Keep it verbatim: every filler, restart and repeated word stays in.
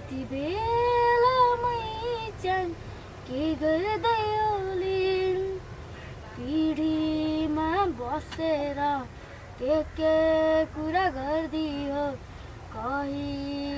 यति बेला मै चाहिँ के गर्दै होलिन् पिँढीमा बसेर के के कुरा गर्दियो कहिले